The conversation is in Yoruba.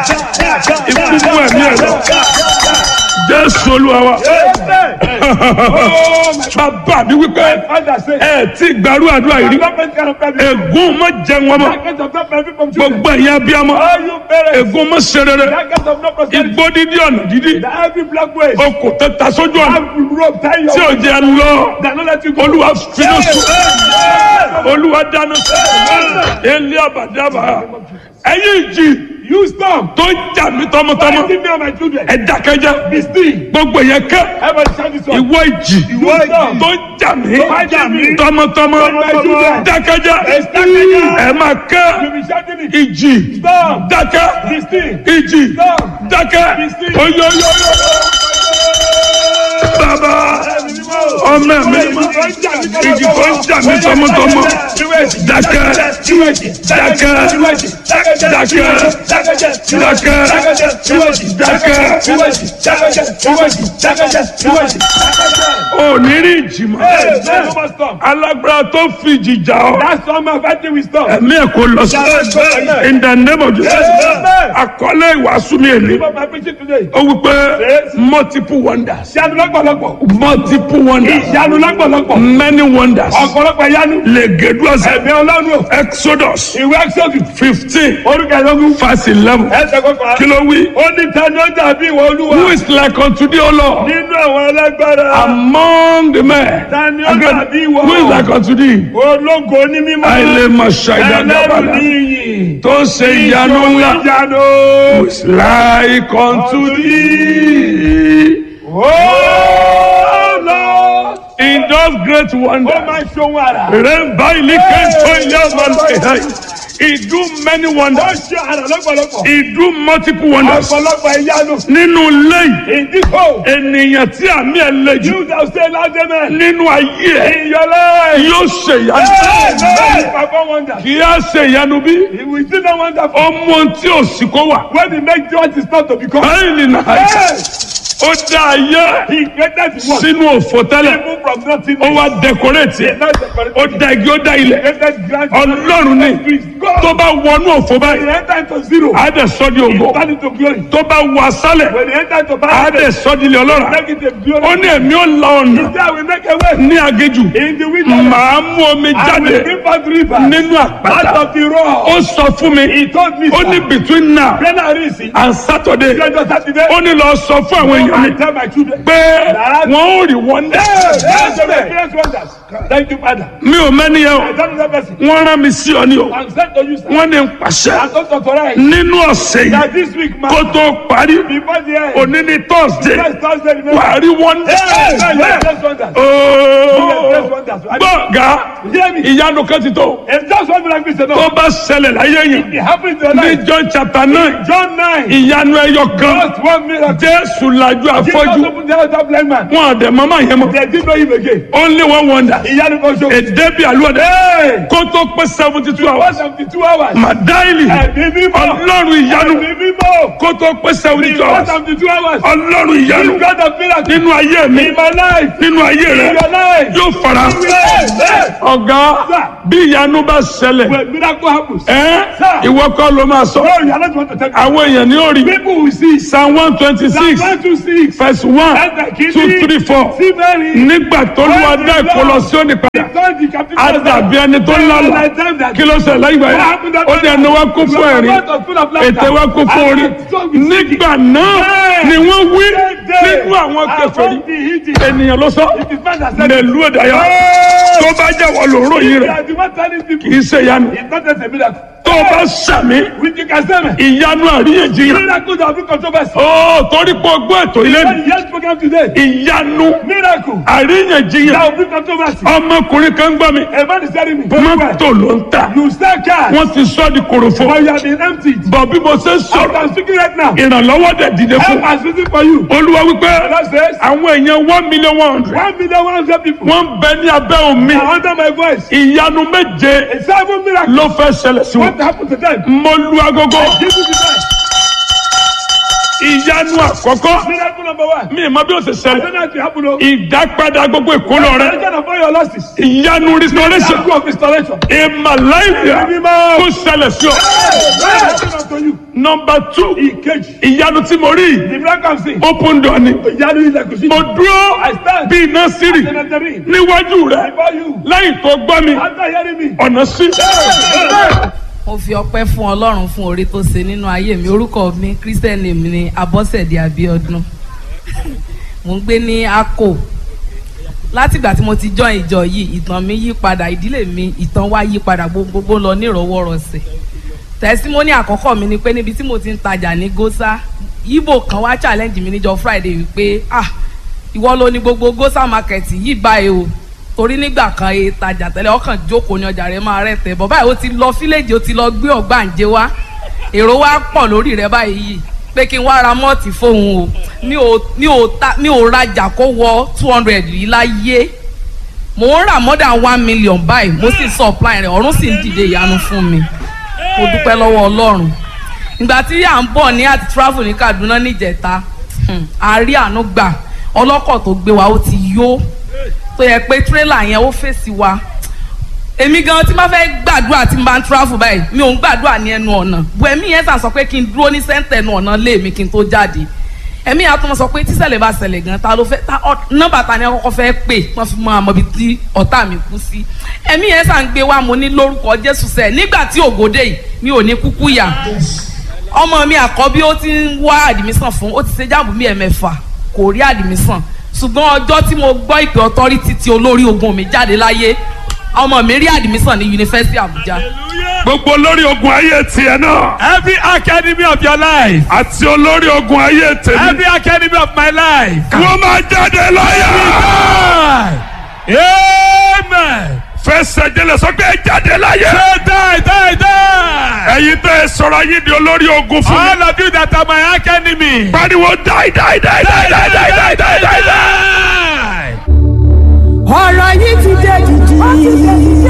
ìkúkú ẹ̀mí ẹ̀ lọ. Jésù Olúwa wa. Bàbá mi wípé ẹ ti gbàrú àdúrà yìí rí. Ègún má jẹun ọmọ. Gbogbo ẹ̀yin abiyamọ. Ègún má ṣe rere. Igbó dídí ọ̀nà dídí. Okùn tó ta sójú ọ̀nà. Tí ò jẹ́ lọ. Olúwa finú sùn. Olúwa dáná sùn. Ilé àbàdàbà. Ẹ̀yin ìjì. You stop. Tó jà mí tọmọtọmọ. Ẹ dákẹ́jẹ́. Be still. Gbogbo yẹn kẹ́. Ìwọ ìjì. Tó jà mí tọmọtọmọ. Dákẹ́jẹ́. Ẹ máa kẹ́. Ìjì. Dákẹ́. Ìjì. Dákẹ́. Oyoyoyo. Bàbá. Ọmọ mi. Ìjì tó jà mí tọmọtọmọ. Dákẹ́. Dákẹ́. O ní rí ìjìmọ̀. Alágbára tó fi ìjìjà ọ. Ẹ̀mí ẹ̀ kò lọ sí. In the name of Jesus. Àkọlé ìwàásù mi èlé. Ó wí pé multiple wonders. Multiple wonders. Many wonders. Lè gèdú ọ̀sẹ̀. Exodus 15. Verse 11. Kí ló wí? Ó ní tani ó dàbí ìwọ Olúwa. Who is like unto thee, O Lord? Nínú àwọn alágbára. Among the men. Tani ó dàbí ìwọ. Who is like unto thee? Ológo ní mímọ́. Àìlè máa ṣàìdàgbàbàlà. Ẹlẹ́rù ní iyì. Tó ṣe ìyanu ńlá. Ìyanu. Who is like unto thee? Oh Lord. In those great wonders. Ó máa ṣohun àrà. Remember, he came to you. He do many wonders. Ó ṣe àrà lọ́pọ̀lọpọ̀. He do multiple wonders. Ọ̀pọ̀lọpọ̀ ìyanu. Nínú ilé yìí. In this home. Ènìyàn tí àmì ẹ̀ lè jù. You that say loud amen. Nínú ayé ẹ̀. In your life. Yóò ṣe ìyanu. Perform wonders. Kì í á ṣe ìyanu bí. He will still not wonderful. Ọmọ ohun tí ò sí kó wà. When he make joy is not to become. Báyìí ni nàá. Ó dá ayé He created the world. sínú òfò tẹ́lẹ̀. People from nothing. Ó wá dẹkọrẹ́tì ẹ̀. Ó dá igi ó dá ilẹ̀. Created grand. Ọlọ́run ni tó bá wọnú òfò báyìí. When he enter into zero. Á dẹ̀ sọ́ di ògo. Turn into glory. Tó bá wọ asálẹ̀. When he enter into Á barrenness. dẹ̀ sọ́ di ilẹ̀ ọlọ́ràá. Make it a glory. Ó ní èmi ó la ọ̀nà There we make a way. ní aginjù. In the wilderness. Màá mú omi I will jáde bring forth rivers. nínú Out àpáta. of the rock. Ó sọ fún mi. He told me. Ó ní between now When I reach. and Saturday. Lọ́jọ́ Saturday. Ó ní lọ sọ fún àwọn èèyàn mi I tell my children. pé wọ́n ò rí wọ́ndà. Thank you, Father. Mi ò mẹ́ni yẹn I o. don't know that person. Wọ́n rán mi sí ọ ní o. I'm sent to you, sir. Wọ́n ní n pàṣẹ. I'm going to authorize Nínú ọ̀sẹ̀ yìí that this week, man, kó tó parí. before the end, Òní ní Thursday. next Thursday, remember. Wà á rí wọ́ndà. Yes, wonders. Ooo. Gbọ̀ngà Hear me. ìyanu kan ti tó. If just one miracle is Tó enough, bá ṣẹlẹ̀ láyé yẹn. it happens in your Ní life. John chapter 9. John 9, Ìyanu ẹyọ kan. just one miracle. Jésù lajú Jesus afọ́jú. opened the eyes of blind man. Wọ́n àdẹ̀ mọ́mọ́ yẹn mọ́. They didn't know him again. Only one wonder. Ìyanu kan ṣoṣo. Èdè bí àlùwọ̀dẹ. Hey! Kó tó pé 72 hours. 72 hours. Màdáìlì. Ẹ̀mí mímọ́. Ọlọ́run ìyanu. Ẹ̀mí mímọ́. Kó tó pé 72 hours. 72 hours. Ọlọ́run ìyanu. You God of miracle. Nínú ayé mi. In my life. Nínú ayé In rẹ. your life. Yóò fara. Yes. Ọ̀gá bí ìyanu bá ṣẹlẹ̀. When miracle happens. Ìwọ kọ́ ló máa sọ. No, you are not going to tell me. Àwọn èèyàn ni ó rí. People will see. Psalm 126 Psalm 126. verse 1 2 3 4. See Mary. Nígbà tó lù wá dá ìkọlọ sí òní padà. Á dàbí ẹni tó lálà. Kí ló ṣẹlẹ̀ lẹ́yìn ìgbà yẹn? Ó ní ẹnu wa kún fún ẹ̀rín. Ètè wa kún fún orí. Nígbà náà ni wọ́n wí nínú àwọn kèfèrí. Ènìyàn ló sọ. Nèlú ẹ̀dáyà. Tó bá jẹ́ wọ́n ló ròyìn rẹ̀. Kì í ṣe ìyanu. Tó bá sàmì. Ìyanu àríyànjiyàn. Miracle that bring controversy. Ó torí pé ọgbọ́n ètò ilé ni. Yes, program today. Ìyanu Miracle àríyànjiyàn. that will bring controversy. Ọmọkùnrin kan gbọ́ mi. A man is telling me. Mọ́tò ló ń tà. You sell cars. Wọ́n ti sọ di korofo. But you have been emptied. Bọ̀ bí mo ṣe ń As sọ̀rọ̀. I'm speaking right now. Ìrànlọ́wọ́ dẹ̀ dìde Help fún. has risen for you. Olúwa wípé God says. àwọn èèyàn 1,100,000. 1,100,000 people. Wọ́n ń bẹ ní abẹ́ omi. Are under my voice. Ìyanu méje A 7 miracle. ló fẹ́ ṣẹlẹ̀ sí wọn. What happened to them? Mo lu agogo. Give me the time. Ìyanu àkọ́kọ́. Miracle number 1. Mi ì mọ bí ó ṣe I ṣẹlẹ̀. don't know if it happened. Oh. Ìdápadà gbogbo ìkólọ rẹ. Restoration of all your losses. Ìyanu restoration. Miracle of restoration. Ìmàláìyà Mímọ́. kó ṣẹlẹ̀ sí ọ. Miracle unto you. number 2 Ìkejì. ìyanu tí mo rí The miracle I'm seeing. open door ni Ìyanu ilẹ̀kùn sí. mo dúró I stand. bí iná sírì Cemetery. níwájú rẹ Before you. lẹ́yìn tó gbọ́ mi After hearing me. ọ̀nà sí. mo fi ọpẹ́ fún Ọlọ́run fún oore tó ṣe nínú ayé mi. Orúkọ mi Christian name ni Abọ́sẹ̀dé Abíọ́dún. Mo ń gbé ní Akko. Látìgbà tí mo ti join ìjọ yìí ìtàn mi yí padà, ìdílé mi ìtàn wa yí padà, gbogbo lọ ní ìrọwọ́rọsẹ̀. Tẹsímọ́nì àkọ́kọ́ mi ni pé níbi tí mo ti ń tajà ní Gósà, Ìgbò kan wá challenge mi níjọ́ Friday wípé ìwọ ló ní gbogbo Gósà market yìí báyìí o, torí nígbà kan tajà tẹ́lẹ̀ ọkàn jókòó ní ọjà rẹ̀ máa rẹ̀ tẹ̀ bọ̀ báyìí ó ti lọ fílẹ̀jì, ó ti lọ gbé ọ̀gbàǹjẹ wá, èrò wa pọ̀ lórí rẹ̀ báyìí pé kí n wá ra mọ́ọ̀tì fóun o, mi ò rajà kó wọ 200 yìí láyé, mo ń rà more than 1 million báyìí, mo sì supply rẹ̀, ọ̀run sì ń dìde ìyanu fún mi. Mo dúpẹ́ lọ́wọ́ Ọlọ́run. Ìgbà tí à ń bọ̀ ní àti travel ní Kaduna níjẹta, a rí àánú gbà, ọlọ́kọ̀ tó gbé wa ó ti yó, tó yẹ pé tírélà yẹn ó fèsì wa. Èmi gan tí máa fẹ́ gbàdúrà tí n bá ń travel báyìí, mi ò ń gbàdúrà ní ẹnu ọ̀nà, bu ẹ̀mí yẹn sàn sọ pé kí n dúró ní sẹ́ńtẹ̀ ẹnu ọ̀nà lé mi kí n tó jáde. Ẹ̀mí yẹn á tún sọ pé tíṣẹ̀lẹ̀ bá ṣẹlẹ̀ gan, ta ló fẹ́ nọ́mbà ta ni ẹ kọ́kọ́ fẹ́ pè, wọ́n fi mọ àmọ́ ibi tí ọ̀tá mi kú sí. Ẹ̀mí yẹn sàn gbé wa, mo ní lórúkọ Jésù sẹ́ẹ̀ nígbà tí ògòdè yìí mi ò ní kúkú yà. Ọmọ mi àkọ́bí ó ti ń wá àdìmísàn fún, ó ti ṣe jáàbù mi ẹ̀mẹ́fà kò rí àdìmísàn, ṣùgbọ́n ọjọ́ tí mo gbọ́ ìpè authority tí olórí ogun mi jáde láyé, ọmọ mi rí àdìmísàn ní Yunifásítì Àbújá. gbogbo olórí ogun ayé tiẹ̀ náà. Every academy of your life. àti olórí ogun ayé tèmi. Every academy of my life. wọ́n máa jáde láyà. Amen. fẹsẹ̀ jẹlẹ̀ sọ pé jáde láyà. Say die. ẹ̀yin tẹ́ ẹ sọ̀rọ̀ ayé di olórí ogun fún mi. All of you that are my academy. pariwo die. ọ̀rọ̀ yìí ti dé jìjì.